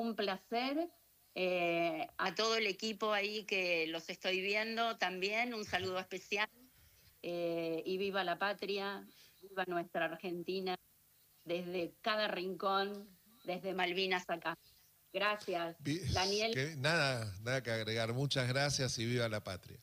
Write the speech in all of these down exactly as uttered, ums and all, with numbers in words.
un placer. Eh, a todo el equipo ahí que los estoy viendo también, un saludo especial. Eh, y viva la patria, viva nuestra Argentina, desde cada rincón, desde Malvinas acá. Gracias, Daniel. Que, nada, nada que agregar. Muchas gracias y viva la patria.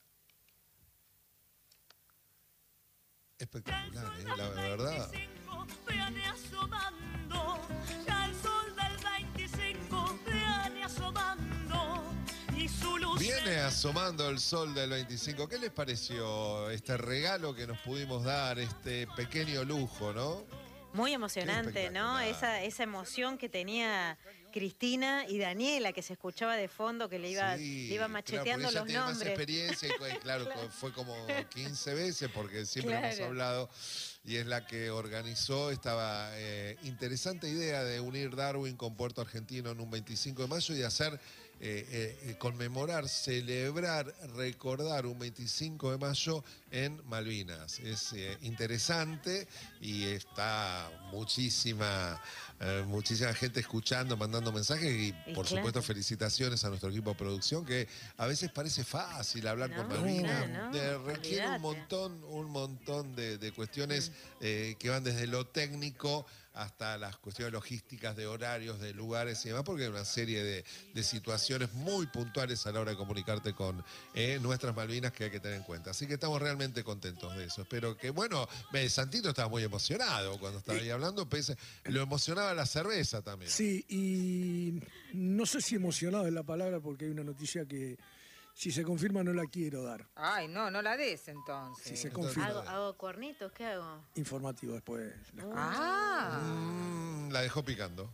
Espectacular, ¿eh? La verdad. Viene asomando, ya el sol del veinticinco viene asomando y su luz. Viene asomando el sol del veinticinco. ¿Qué les pareció este regalo que nos pudimos dar, este pequeño lujo, no? Muy emocionante, ¿no? Esa, esa emoción que tenía Cristina y Daniela, que se escuchaba de fondo, que le iba, sí, le iba macheteando claro, los tiene nombres. Más experiencia y claro, claro, fue como quince veces, porque siempre claro. hemos hablado, y es la que organizó esta eh, interesante idea de unir Darwin con Puerto Argentino en un veinticinco de mayo y de hacer, eh, eh, conmemorar, celebrar, recordar un veinticinco de mayo en Malvinas. Es eh, interesante y está muchísima, eh, muchísima gente escuchando, mandando mensajes y, y por claro. supuesto, felicitaciones a nuestro equipo de producción, que a veces parece fácil hablar no, con Malvinas, no, no, requiere olvidate. un montón, un montón de, de cuestiones mm. eh, que van desde lo técnico hasta las cuestiones logísticas de horarios, de lugares y demás, porque hay una serie de, de situaciones muy puntuales a la hora de comunicarte con eh, nuestras Malvinas que hay que tener en cuenta. Así que estamos realmente contentos de eso. Espero que, bueno, Santito estaba muy emocionado cuando estaba ahí hablando, pese, lo emocionaba la cerveza también. Sí, y no sé si emocionado es la palabra, porque hay una noticia que si se confirma no la quiero dar. Ay, no, no la des entonces. Si se confirma. ¿Hago, hago cuernitos? ¿Qué hago? Informativo después. Ah. Mm, la dejó picando.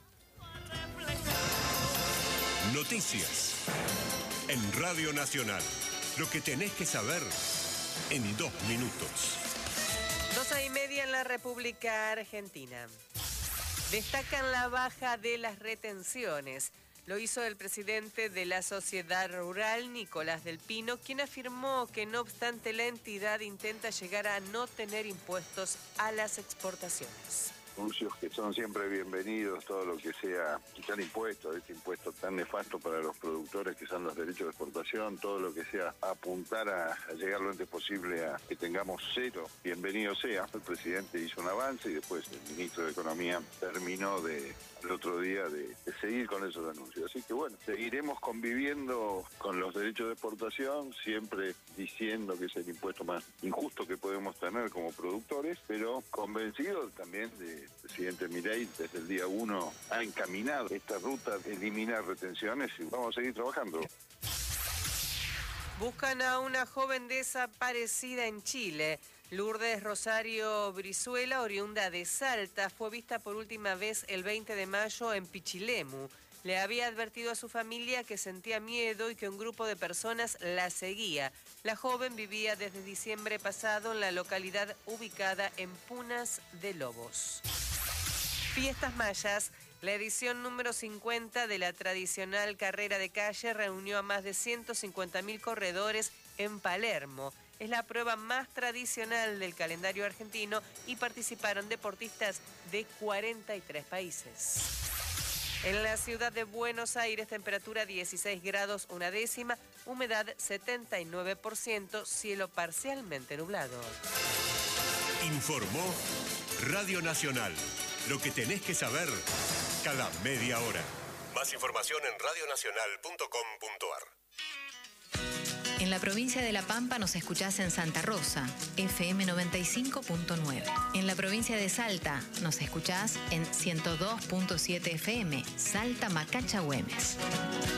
Noticias en Radio Nacional. Lo que tenés que saber en dos minutos. Doce y media en la República Argentina. Destacan la baja de las retenciones. Lo hizo el presidente de la Sociedad Rural, Nicolás del Pino, quien afirmó que no obstante la entidad intenta llegar a no tener impuestos a las exportaciones. Anuncios que son siempre bienvenidos, todo lo que sea quitar impuestos, este impuesto tan nefasto para los productores que son los derechos de exportación, todo lo que sea apuntar a, a llegar lo antes posible a que tengamos cero, bienvenido sea. El presidente hizo un avance y después el ministro de Economía terminó de el otro día de, de seguir con esos anuncios. Así que bueno, seguiremos conviviendo con los derechos de exportación, siempre diciendo que es el impuesto más injusto que podemos tener como productores, pero convencido también de el presidente Milei desde el día uno ha encaminado esta ruta de eliminar retenciones y vamos a seguir trabajando. Buscan a una joven desaparecida en Chile. Lourdes Rosario Brizuela, oriunda de Salta, fue vista por última vez el veinte de mayo en Pichilemu. Le había advertido a su familia que sentía miedo y que un grupo de personas la seguía. La joven vivía desde diciembre pasado en la localidad ubicada en Punas de Lobos. Fiestas Mayas. La edición número cincuenta de la tradicional carrera de calle reunió a más de ciento cincuenta mil corredores en Palermo. Es la prueba más tradicional del calendario argentino y participaron deportistas de cuarenta y tres países. En la ciudad de Buenos Aires, temperatura dieciséis grados una décima, humedad setenta y nueve por ciento, cielo parcialmente nublado. Informó Radio Nacional. Lo que tenés que saber cada media hora. Más información en radio nacional punto com punto ar. En la provincia de La Pampa nos escuchás en Santa Rosa, F M noventa y cinco punto nueve. En la provincia de Salta nos escuchás en ciento dos punto siete F M, Salta Macacha Güemes.